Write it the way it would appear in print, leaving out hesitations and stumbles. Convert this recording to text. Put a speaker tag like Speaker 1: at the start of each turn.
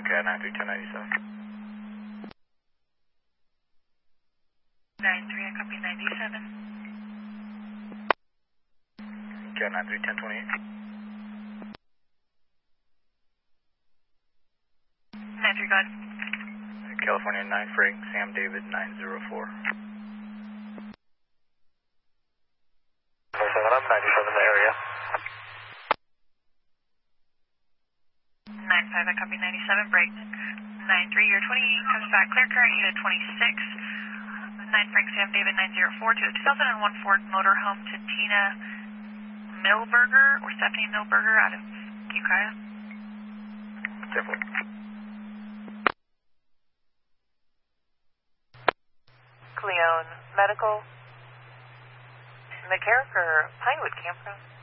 Speaker 1: Okay, 931097.
Speaker 2: 93, I copy 97.
Speaker 1: Okay, 931028.
Speaker 2: 93, go ahead.
Speaker 1: California 9 Frank, Sam David 904.
Speaker 3: 7, I'm 97 in the area.
Speaker 2: 95, I copy 97, break. 93, you're 28, comes back, clear current, unit 26. 9 Frank, Sam David 904 to a 2001 Ford motorhome to Tina Milberger or Stephanie Milberger out of Ukiah.
Speaker 1: Definitely.
Speaker 4: Cleone Medical, McCarrick or Pinewood Campground?